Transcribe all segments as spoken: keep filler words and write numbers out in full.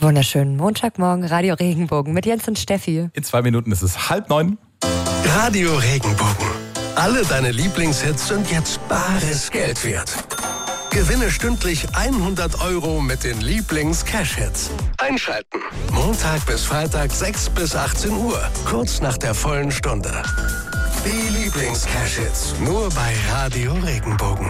Wunderschönen Montagmorgen, Radio Regenbogen mit Jens und Steffi. In zwei Minuten ist es halb neun. Radio Regenbogen. Alle deine Lieblingshits sind jetzt bares Geld wert. Gewinne stündlich hundert Euro mit den Lieblings-Cash-Hits. Einschalten. Montag bis Freitag sechs bis achtzehn Uhr. Kurz nach der vollen Stunde. Die Lieblings-Cash-Hits. Nur bei Radio Regenbogen.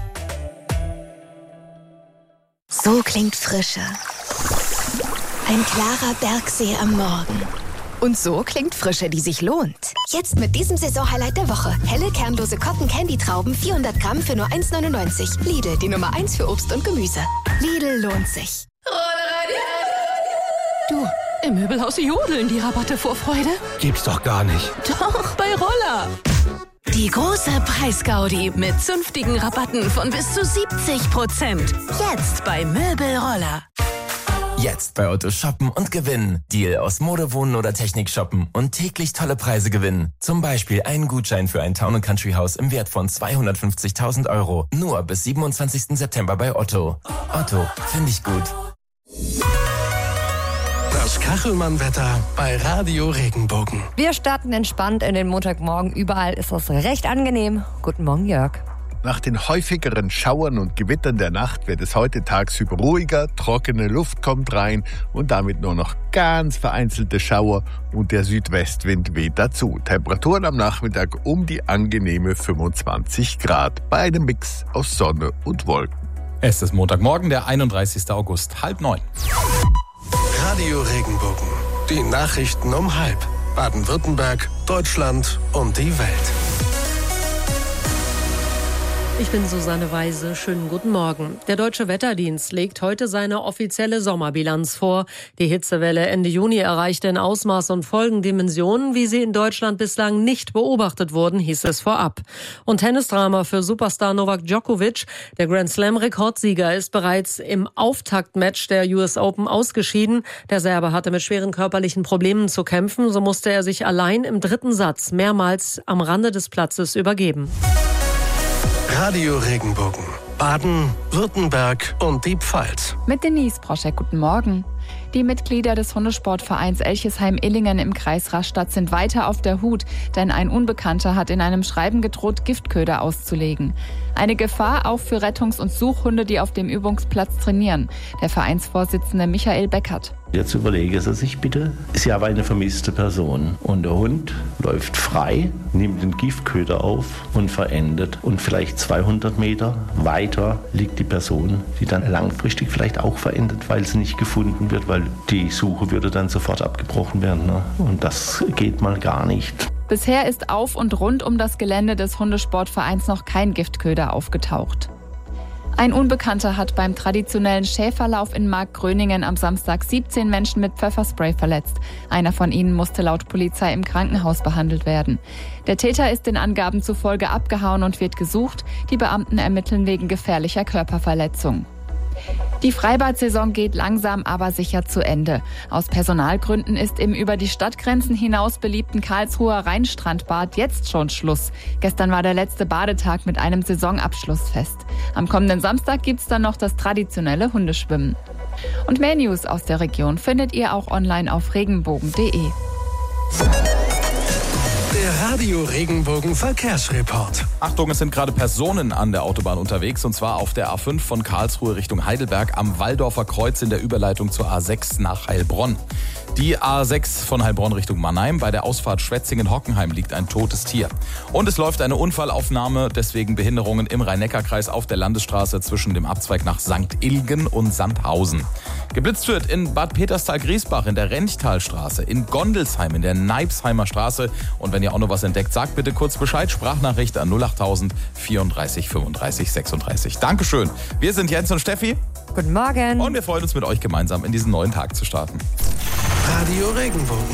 So klingt Frische. Ein klarer Bergsee am Morgen. Und so klingt Frische, die sich lohnt. Jetzt mit diesem Saisonhighlight der Woche. Helle, kernlose Cotton-Candy-Trauben, vierhundert Gramm für nur eins neunundneunzig. Lidl, die Nummer eins für Obst und Gemüse. Lidl lohnt sich. Du, im Möbelhaus jodeln die Rabatte vor Freude. Gibt's doch gar nicht. Doch, bei Roller. Die große Preisgaudi mit zünftigen Rabatten von bis zu siebzig Prozent. Jetzt bei Möbelroller. Jetzt bei Otto shoppen und gewinnen. Deal aus Mode, Wohnen oder Technik shoppen und täglich tolle Preise gewinnen. Zum Beispiel einen Gutschein für ein Town- und Country-Haus im Wert von zweihundertfünfzigtausend Euro. Nur bis siebenundzwanzigsten September bei Otto. Otto, finde ich gut. Das Kachelmann-Wetter bei Radio Regenbogen. Wir starten entspannt in den Montagmorgen. Überall ist es recht angenehm. Guten Morgen, Jörg. Nach den häufigeren Schauern und Gewittern der Nacht wird es heute tagsüber ruhiger, trockene Luft kommt rein und damit nur noch ganz vereinzelte Schauer und der Südwestwind weht dazu. Temperaturen am Nachmittag um die angenehme fünfundzwanzig Grad bei einem Mix aus Sonne und Wolken. Es ist Montagmorgen, der einunddreißigsten August, halb neun. Radio Regenbogen. Die Nachrichten um halb. Baden-Württemberg, Deutschland und die Welt. Ich bin Susanne Weise. Schönen guten Morgen. Der Deutsche Wetterdienst legt heute seine offizielle Sommerbilanz vor. Die Hitzewelle Ende Juni erreichte in Ausmaß und Folgendimensionen, wie sie in Deutschland bislang nicht beobachtet wurden, hieß es vorab. Und Tennisdrama für Superstar Novak Djokovic. Der Grand Slam-Rekordsieger ist bereits im Auftaktmatch der U S Open ausgeschieden. Der Serbe hatte mit schweren körperlichen Problemen zu kämpfen. So musste er sich allein im dritten Satz mehrmals am Rande des Platzes übergeben. Radio Regenbogen. Baden, Württemberg und die Pfalz. Mit Denise Proschek, guten Morgen. Die Mitglieder des Hundesportvereins Elchesheim-Illingen im Kreis Rastatt sind weiter auf der Hut, denn ein Unbekannter hat in einem Schreiben gedroht, Giftköder auszulegen. Eine Gefahr auch für Rettungs- und Suchhunde, die auf dem Übungsplatz trainieren. Der Vereinsvorsitzende Michael Beckert. Jetzt überlege Sie sich bitte, ist ja aber eine vermisste Person und der Hund läuft frei, nimmt den Giftköder auf und verendet und vielleicht zweihundert Meter weiter liegt die Person, die dann langfristig vielleicht auch verendet, weil sie nicht gefunden wird, weil die Suche würde dann sofort abgebrochen werden, ne? Und das geht mal gar nicht. Bisher ist auf und rund um das Gelände des Hundesportvereins noch kein Giftköder aufgetaucht. Ein Unbekannter hat beim traditionellen Schäferlauf in Markgröningen am Samstag siebzehn Menschen mit Pfefferspray verletzt. Einer von ihnen musste laut Polizei im Krankenhaus behandelt werden. Der Täter ist den Angaben zufolge abgehauen und wird gesucht. Die Beamten ermitteln wegen gefährlicher Körperverletzung. Die Freibad-Saison geht langsam, aber sicher zu Ende. Aus Personalgründen ist im über die Stadtgrenzen hinaus beliebten Karlsruher Rheinstrandbad jetzt schon Schluss. Gestern war der letzte Badetag mit einem Saisonabschlussfest. Am kommenden Samstag gibt's dann noch das traditionelle Hundeschwimmen. Und mehr News aus der Region findet ihr auch online auf regenbogen punkt de. Der Radio Regenbogen Verkehrsreport. Achtung, es sind gerade Personen an der Autobahn unterwegs und zwar auf der A fünf von Karlsruhe Richtung Heidelberg am Walldorfer Kreuz in der Überleitung zur A sechs nach Heilbronn. Die A sechs von Heilbronn Richtung Mannheim. Bei der Ausfahrt Schwetzingen-Hockenheim liegt ein totes Tier. Und es läuft eine Unfallaufnahme, deswegen Behinderungen im Rhein-Neckar-Kreis auf der Landesstraße zwischen dem Abzweig nach Sankt Ilgen und Sandhausen. Geblitzt wird in Bad Peterstal-Griesbach, in der Renchtalstraße, in Gondelsheim, in der Neibsheimer Straße. Und wenn ihr auch noch was entdeckt, sagt bitte kurz Bescheid. Sprachnachricht an null achttausend vierunddreißig fünfunddreißig sechsunddreißig. Dankeschön. Wir sind Jens und Steffi. Guten Morgen. Und wir freuen uns mit euch gemeinsam in diesen neuen Tag zu starten. Radio Regenbogen.